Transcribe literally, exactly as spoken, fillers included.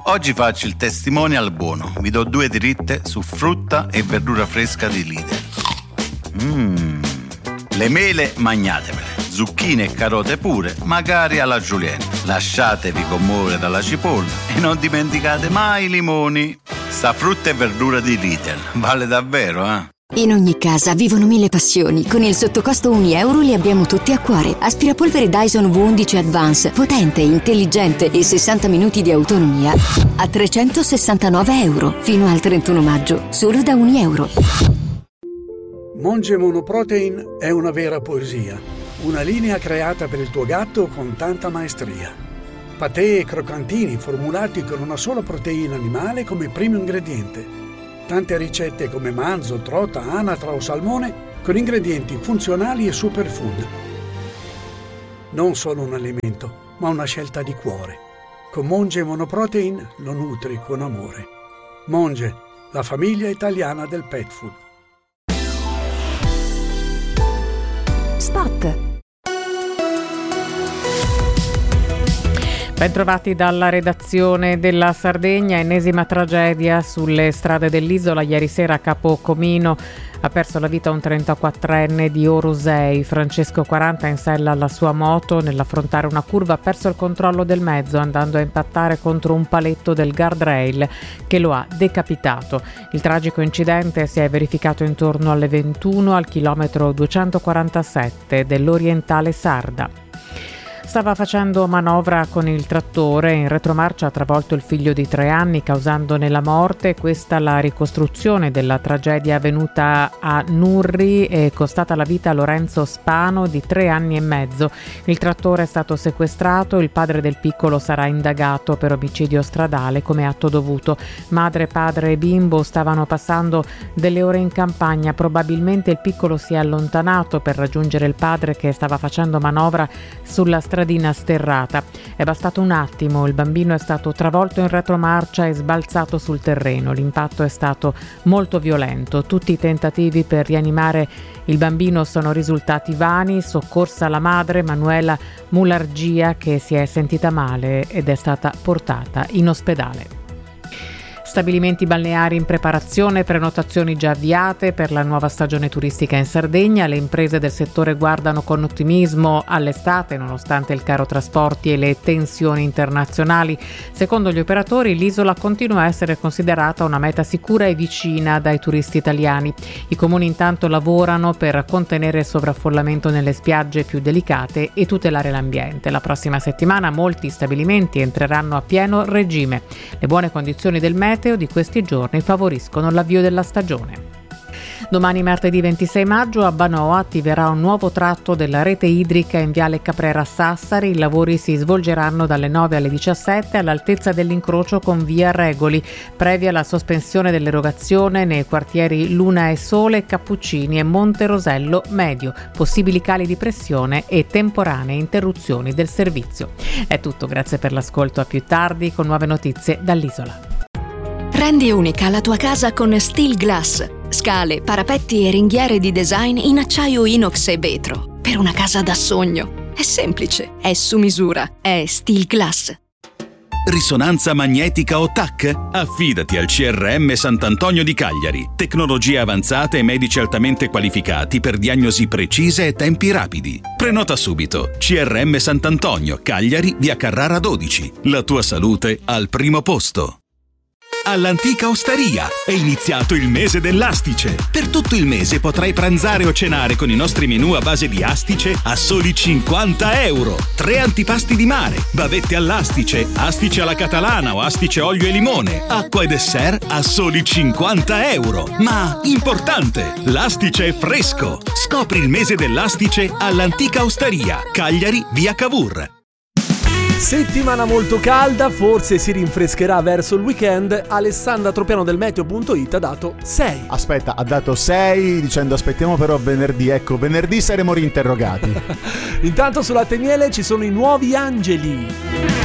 Oggi faccio il testimonial buono. Vi do due dritte su frutta e verdura fresca di Lidl. Mmm. Le mele magnatevele, zucchine e carote pure, magari alla julienne. Lasciatevi commuovere dalla cipolla e non dimenticate mai i limoni. Sta frutta e verdura di Lidl vale davvero, eh? In ogni casa vivono mille passioni. Con il sottocosto un euro li abbiamo tutti a cuore. Aspirapolvere Dyson V undici Advance, potente, intelligente e sessanta minuti di autonomia a trecentosessantanove euro. Fino al trentuno maggio, solo da un euro. Monge Monoprotein è una vera poesia. Una linea creata per il tuo gatto con tanta maestria. Patè e croccantini formulati con una sola proteina animale come primo ingrediente. Tante ricette come manzo, trota, anatra o salmone con ingredienti funzionali e superfood. Non solo un alimento, ma una scelta di cuore. Con Monge Monoprotein lo nutri con amore. Monge, la famiglia italiana del pet food. Spot. Bentrovati dalla redazione della Sardegna. Ennesima tragedia sulle strade dell'isola. Ieri sera a Capocomino ha perso la vita un trentaquattrenne di Orusei. Francesco quaranta in sella alla sua moto. Nell'affrontare una curva ha perso il controllo del mezzo andando a impattare contro un paletto del guardrail che lo ha decapitato. Il tragico incidente si è verificato intorno alle ventuno al chilometro duecentoquarantasette dell'Orientale Sarda. Stava facendo manovra con il trattore, in retromarcia ha travolto il figlio di tre anni causandone la morte. Questa la ricostruzione della tragedia avvenuta a Nurri e costata la vita a Lorenzo Spano di tre anni e mezzo. Il trattore è stato sequestrato, il padre del piccolo sarà indagato per omicidio stradale come atto dovuto. Madre, padre e bimbo stavano passando delle ore in campagna, probabilmente il piccolo si è allontanato per raggiungere il padre che stava facendo manovra sulla stradina sterrata. È bastato un attimo, il bambino è stato travolto in retromarcia e sbalzato sul terreno. L'impatto è stato molto violento. Tutti i tentativi per rianimare il bambino sono risultati vani. Soccorsa la madre, Manuela Mulargia, che si è sentita male ed è stata portata in ospedale. Stabilimenti balneari in preparazione, prenotazioni già avviate per la nuova stagione turistica in Sardegna. Le imprese del settore guardano con ottimismo all'estate nonostante il caro trasporti e le tensioni internazionali. Secondo gli operatori l'isola continua a essere considerata una meta sicura e vicina dai turisti italiani. I comuni intanto lavorano per contenere il sovraffollamento nelle spiagge più delicate e tutelare l'ambiente. La prossima settimana molti stabilimenti entreranno a pieno regime. Le buone condizioni del meteo di questi giorni favoriscono l'avvio della stagione. Domani martedì ventisei maggio a Banoa attiverà un nuovo tratto della rete idrica in viale Caprera Sassari. I lavori si svolgeranno dalle nove alle diciassette all'altezza dell'incrocio con via Regoli, previa la sospensione dell'erogazione nei quartieri Luna e Sole, Cappuccini e Monte Rosello Medio. Possibili cali di pressione e temporanee interruzioni del servizio. È tutto, grazie per l'ascolto, a più tardi con nuove notizie dall'isola. Rendi unica la tua casa con Steel Glass. Scale, parapetti e ringhiere di design in acciaio inox e vetro. Per una casa da sogno. È semplice, è su misura, è Steel Glass. Risonanza magnetica o T A C? Affidati al C R M Sant'Antonio di Cagliari. Tecnologie avanzate e medici altamente qualificati per diagnosi precise e tempi rapidi. Prenota subito. C R M Sant'Antonio, Cagliari, via Carrara dodici. La tua salute al primo posto. All'Antica Osteria è iniziato il mese dell'astice. Per tutto il mese potrai pranzare o cenare con i nostri menù a base di astice a soli cinquanta euro. Tre antipasti di mare, bavette all'astice, astice alla catalana o astice olio e limone, acqua e dessert a soli cinquanta euro. Ma importante, l'astice è fresco. Scopri il mese dell'astice all'Antica Osteria, Cagliari, via Cavour. Settimana molto calda, forse si rinfrescherà verso il weekend. Alessandra Tropiano del meteo punto it ha dato sei. Aspetta, ha dato sei dicendo aspettiamo però venerdì. Ecco, venerdì saremo rinterrogati. Intanto sulla Temiele ci sono i nuovi angeli.